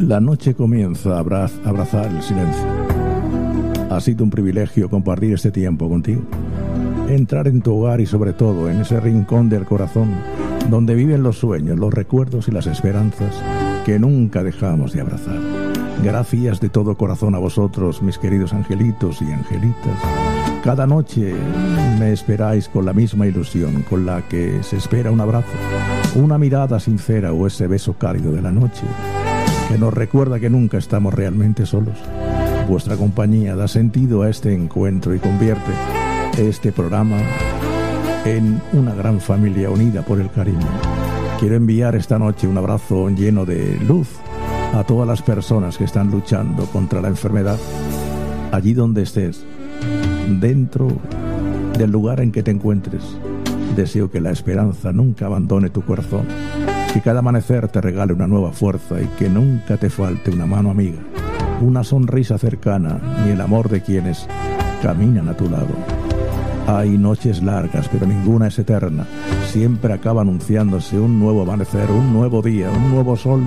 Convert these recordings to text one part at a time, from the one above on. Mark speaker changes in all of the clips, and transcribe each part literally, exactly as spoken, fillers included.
Speaker 1: La noche comienza a abraz- abrazar el silencio. Ha sido un privilegio compartir este tiempo contigo. Entrar en tu hogar y sobre todo en ese rincón del corazón donde viven los sueños, los recuerdos y las esperanzas que nunca dejamos de abrazar. Gracias de todo corazón a vosotros, mis queridos angelitos y angelitas. Cada noche me esperáis con la misma ilusión con la que se espera un abrazo, una mirada sincera o ese beso cálido de la noche que nos recuerda que nunca estamos realmente solos. Vuestra compañía da sentido a este encuentro y convierte este programa en una gran familia unida por el cariño. Quiero enviar esta noche un abrazo lleno de luz a todas las personas que están luchando contra la enfermedad. Allí donde estés, dentro del lugar en que te encuentres, deseo que la esperanza nunca abandone tu corazón, que cada amanecer te regale una nueva fuerza y que nunca te falte una mano amiga, una sonrisa cercana ni el amor de quienes caminan a tu lado. Hay noches largas, pero ninguna es eterna. Siempre acaba anunciándose un nuevo amanecer, un nuevo día, un nuevo sol.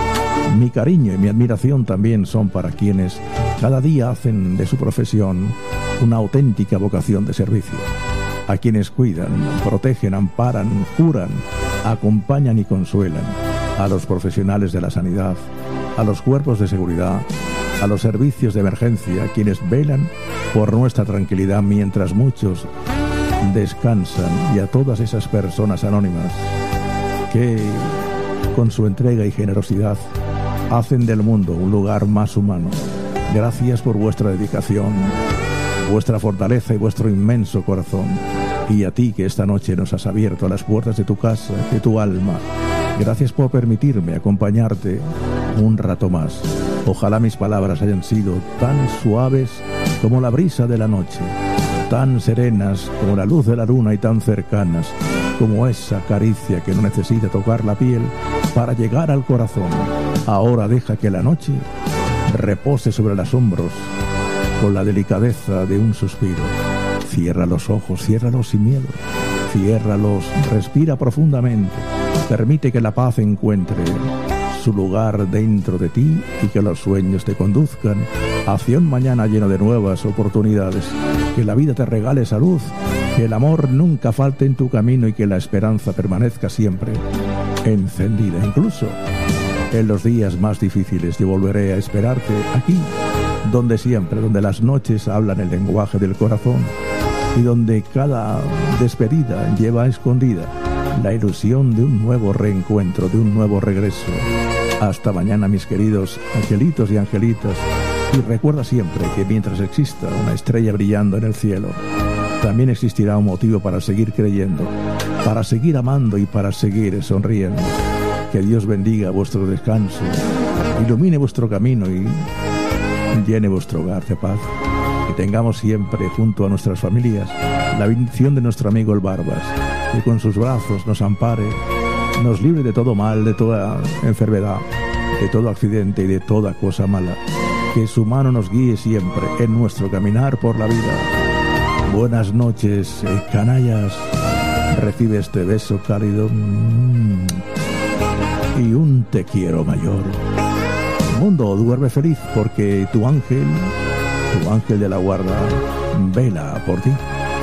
Speaker 1: Mi cariño y mi admiración también son para quienes cada día hacen de su profesión una auténtica vocación de servicio. A quienes cuidan, protegen, amparan, curan, acompañan y consuelan. A los profesionales de la sanidad, a los cuerpos de seguridad, a los servicios de emergencia, quienes velan por nuestra tranquilidad mientras muchos descansan, y a todas esas personas anónimas que con su entrega y generosidad hacen del mundo un lugar más humano. Gracias por vuestra dedicación, vuestra fortaleza y vuestro inmenso corazón. Y a ti que esta noche nos has abierto las puertas de tu casa, de tu alma, gracias por permitirme acompañarte un rato más. Ojalá mis palabras hayan sido tan suaves como la brisa de la noche, tan serenas como la luz de la luna y tan cercanas como esa caricia que no necesita tocar la piel para llegar al corazón. Ahora deja que la noche repose sobre los hombros con la delicadeza de un suspiro. Cierra los ojos, ciérralos sin miedo, ciérralos, respira profundamente, permite que la paz encuentre su lugar dentro de ti y que los sueños te conduzcan hacia un mañana lleno de nuevas oportunidades. Que la vida te regale salud, que el amor nunca falte en tu camino y que la esperanza permanezca siempre encendida. Incluso en los días más difíciles yo volveré a esperarte aquí, donde siempre, donde las noches hablan el lenguaje del corazón y donde cada despedida lleva escondida la ilusión de un nuevo reencuentro, de un nuevo regreso. Hasta mañana, mis queridos angelitos y angelitas, y recuerda siempre que mientras exista una estrella brillando en el cielo, también existirá un motivo para seguir creyendo, para seguir amando y para seguir sonriendo. Que Dios bendiga vuestro descanso, ilumine vuestro camino y llene vuestro hogar de paz. Que tengamos siempre junto a nuestras familias la bendición de nuestro amigo el Barbas, que con sus brazos nos ampare, nos libre de todo mal, de toda enfermedad, de todo accidente y de toda cosa mala. Que su mano nos guíe siempre en nuestro caminar por la vida. Buenas noches, eh, canallas. Recibe este beso cálido mmm, y un te quiero mayor. Mundo, duerme feliz porque tu ángel, tu ángel de la guarda, vela por ti.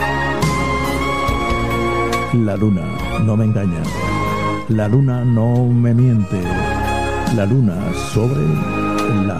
Speaker 1: La luna no me engaña, la luna no me miente, la luna sobre la